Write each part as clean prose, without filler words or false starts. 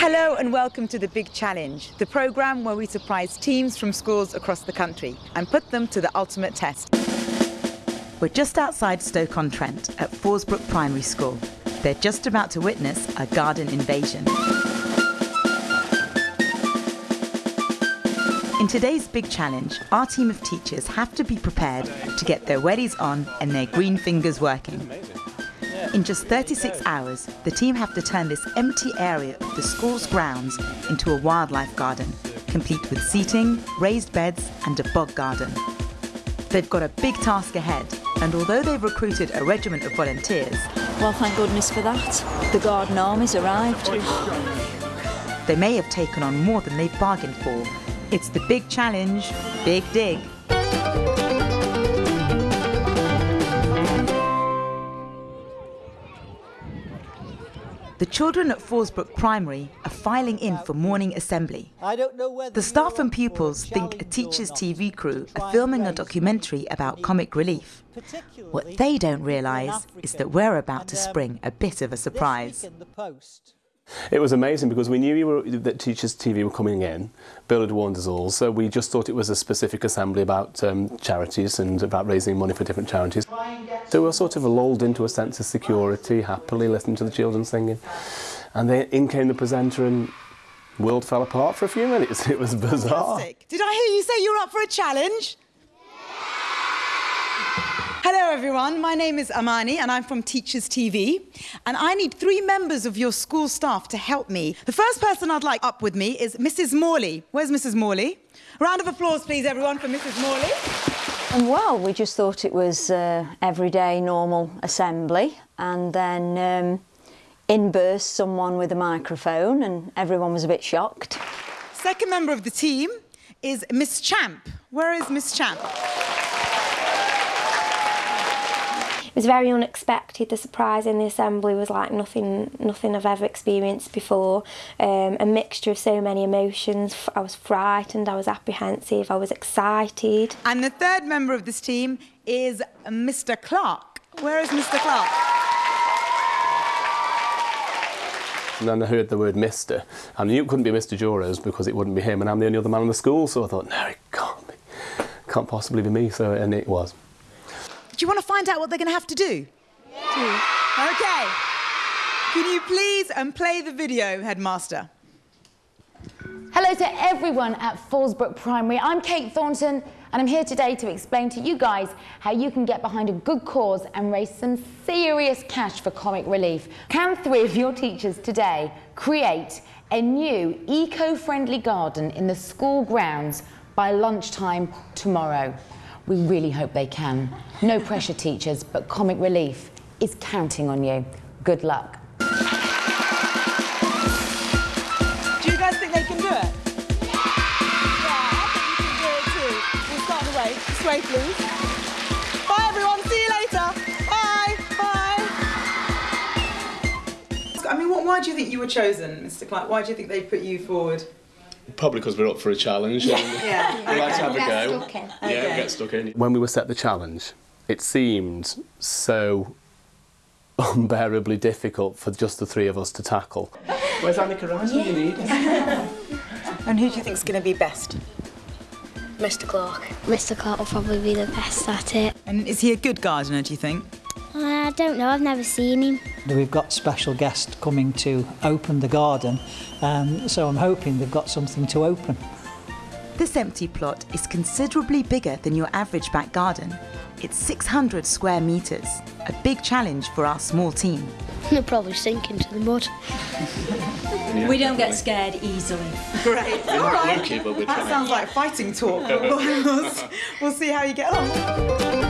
Hello and welcome to The Big Challenge, the programme where we surprise teams from schools across the country and put them to the ultimate test. We're just outside Stoke-on-Trent at Forsbrook Primary School. They're just about to witness a garden invasion. In today's Big Challenge, our team of teachers have to be prepared to get their wellies on and their green fingers working. In just 36 hours, the team have to turn this empty area of the school's grounds into a wildlife garden, complete with seating, raised beds and a bog garden. They've got a big task ahead, and although they've recruited a regiment of volunteers... Well, thank goodness for that. The garden army's arrived. They may have taken on more than they've bargained for. It's the Big Challenge, Big Dig. The children at Forsbrook Primary are filing in for morning assembly. The staff and pupils think a teacher's TV crew are filming a documentary about comic relief. What they don't realise is that we're about to spring a bit of a surprise. It was amazing because we knew that Teachers TV were coming in. Bill had warned us all, so we just thought it was a specific assembly about charities and about raising money for different charities. So we were sort of lulled into a sense of security, happily listening to the children singing. And then in came the presenter and the world fell apart for a few minutes. It was bizarre. Fantastic. Did I hear you say you were up for a challenge? Hello everyone, my name is Amani and I'm from Teachers TV and I need 3 members of your school staff to help me. The first person I'd like up with me is Mrs. Morley. Where's Mrs. Morley? Round of applause please everyone for Mrs. Morley. And well, we just thought it was everyday normal assembly, and then in burst someone with a microphone and everyone was a bit shocked. Second member of the team is Miss Champ. Where is Miss Champ? It was very unexpected. The surprise in the assembly was like nothing I've ever experienced before. A mixture of so many emotions. I was frightened, I was apprehensive, I was excited. And the third member of this team is Mr. Clark. Where is Mr. Clark? And then I heard the word Mr. I knew it couldn't be Mr. Joros because it wouldn't be him, and I'm the only other man in the school, so I thought, no, it can't be. Can't possibly be me, and it was. Do you want to find out what they're going to have to do? Yeah. OK. Can you please play the video, Headmaster? Hello to everyone at Forsbrook Primary. I'm Kate Thornton and I'm here today to explain to you guys how you can get behind a good cause and raise some serious cash for comic relief. Can 3 of your teachers today create a new eco-friendly garden in the school grounds by lunchtime tomorrow? We really hope they can. No pressure, teachers, but Comic Relief is counting on you. Good luck. Do you guys think they can do it? Yeah, I think you can do it too. We'll start on the way. This way, please. Bye, everyone. See you later. Bye. Bye. I mean, why do you think you were chosen, Mr. Clark? Why do you think they put you forward? Probably because we're up for a challenge. Yeah. We like to have a go. Stuck in. Yeah, we get stuck in. When we were set the challenge, it seemed so unbearably difficult for just the 3 of us to tackle. Where's Annika Rice when you need her? And who do you think's going to be best? Mr. Clark. Mr. Clark will probably be the best at it. And is he a good gardener, do you think? I don't know, I've never seen him. We've got special guests coming to open the garden, so I'm hoping they've got something to open. This empty plot is considerably bigger than your average back garden. It's 600 square metres, a big challenge for our small team. They'll probably sink into the mud. We don't get scared easily. Great. All right. That sounds like fighting talk. We'll see how you get on.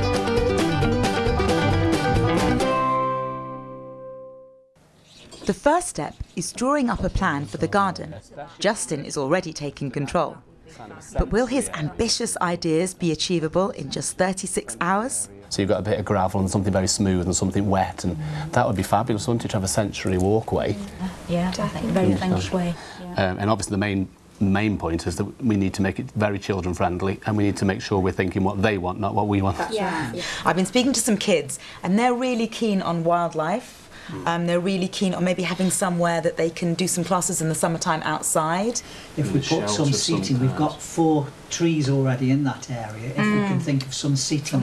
The first step is drawing up a plan for the garden. Justin is already taking control. But will his ambitious ideas be achievable in just 36 hours? So you've got a bit of gravel and something very smooth and something wet, and that would be fabulous, wouldn't it, to have a century walkway? Yeah, I think very feng shui. And obviously the main point is that we need to make it very children friendly, and we need to make sure we're thinking what they want, not what we want. Yeah. I've been speaking to some kids and they're really keen on wildlife. They're really keen on maybe having somewhere that they can do some classes in the summertime outside. If we put some seating, we've got 4 trees already in that area. If we can think of some seating